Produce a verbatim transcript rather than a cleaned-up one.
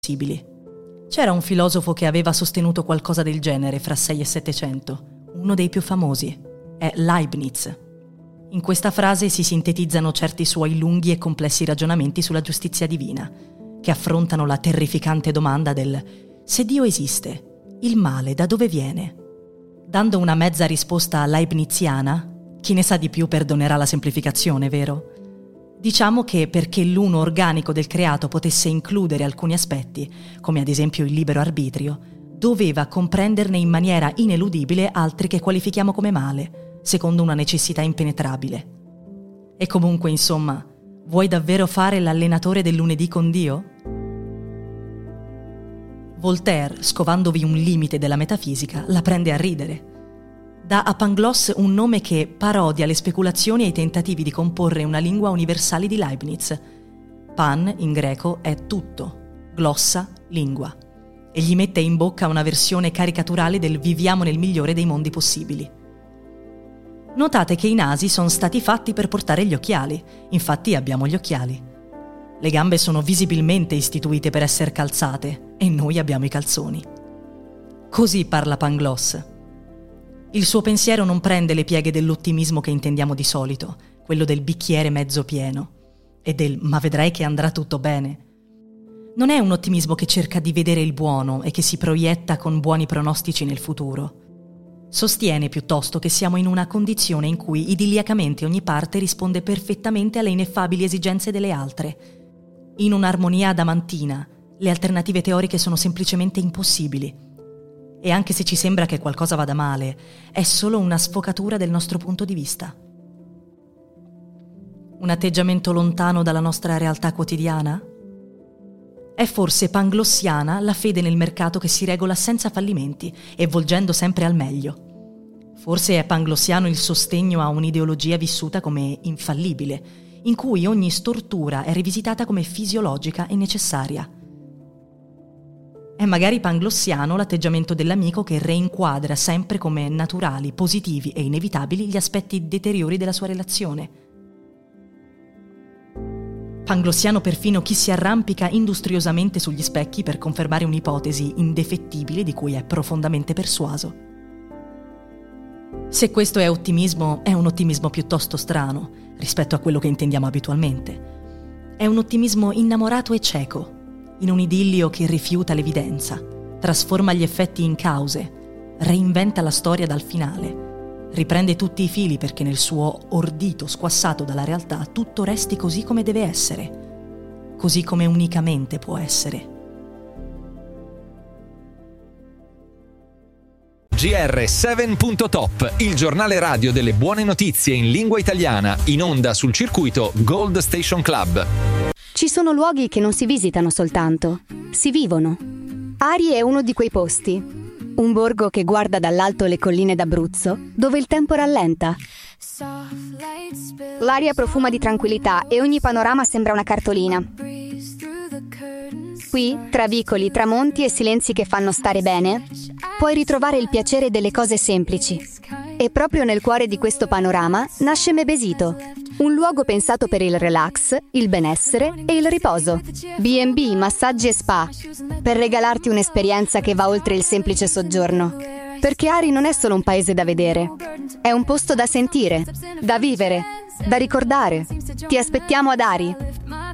possibili. C'era un filosofo che aveva sostenuto qualcosa del genere fra sei e settecento, uno dei più famosi, è Leibniz. In questa frase si sintetizzano certi suoi lunghi e complessi ragionamenti sulla giustizia divina, che affrontano la terrificante domanda del «se Dio esiste, il male da dove viene?» Dando una mezza risposta leibniziana, chi ne sa di più perdonerà la semplificazione, vero? Diciamo che perché l'uno organico del creato potesse includere alcuni aspetti, come ad esempio il libero arbitrio, doveva comprenderne in maniera ineludibile altri che qualifichiamo come male, secondo una necessità impenetrabile. E comunque, insomma, vuoi davvero fare l'allenatore del lunedì con Dio? Voltaire, scovandovi un limite della metafisica, la prende a ridere. Dà a Pangloss un nome che parodia le speculazioni e i tentativi di comporre una lingua universale di Leibniz. Pan, in greco, è tutto, glossa, lingua. E gli mette in bocca una versione caricaturale del viviamo nel migliore dei mondi possibili. Notate che i nasi sono stati fatti per portare gli occhiali, infatti abbiamo gli occhiali. Le gambe sono visibilmente istituite per essere calzate e noi abbiamo i calzoni. Così parla Pangloss. Il suo pensiero non prende le pieghe dell'ottimismo che intendiamo di solito, quello del bicchiere mezzo pieno, e del «ma vedrai che andrà tutto bene». Non è un ottimismo che cerca di vedere il buono e che si proietta con buoni pronostici nel futuro. Sostiene piuttosto che siamo in una condizione in cui idilliacamente ogni parte risponde perfettamente alle ineffabili esigenze delle altre. In un'armonia adamantina, le alternative teoriche sono semplicemente impossibili. E anche se ci sembra che qualcosa vada male, è solo una sfocatura del nostro punto di vista. Un atteggiamento lontano dalla nostra realtà quotidiana? È forse panglossiana la fede nel mercato che si regola senza fallimenti e volgendo sempre al meglio. Forse è panglossiano il sostegno a un'ideologia vissuta come infallibile, in cui ogni stortura è rivisitata come fisiologica e necessaria. È magari panglossiano l'atteggiamento dell'amico che reinquadra sempre come naturali, positivi e inevitabili gli aspetti deteriori della sua relazione. Panglossiano perfino chi si arrampica industriosamente sugli specchi per confermare un'ipotesi indefettibile di cui è profondamente persuaso. Se questo è ottimismo, è un ottimismo piuttosto strano rispetto a quello che intendiamo abitualmente. È un ottimismo innamorato e cieco, in un idillio che rifiuta l'evidenza, trasforma gli effetti in cause, reinventa la storia dal finale, riprende tutti i fili perché nel suo ordito squassato dalla realtà tutto resti così come deve essere, così come unicamente può essere. G R sette punto top, il giornale radio delle buone notizie in lingua italiana, in onda sul circuito Gold Station Club. Ci sono luoghi che non si visitano soltanto, si vivono. Ari è uno di quei posti. Un borgo che guarda dall'alto le colline d'Abruzzo, dove il tempo rallenta. L'aria profuma di tranquillità e ogni panorama sembra una cartolina. Qui, tra vicoli, tramonti e silenzi che fanno stare bene, puoi ritrovare il piacere delle cose semplici. E proprio nel cuore di questo panorama nasce Mebesito, un luogo pensato per il relax, il benessere e il riposo. B and B, massaggi e spa, per regalarti un'esperienza che va oltre il semplice soggiorno. Perché Ari non è solo un paese da vedere, è un posto da sentire, da vivere, da ricordare. Ti aspettiamo ad Ari.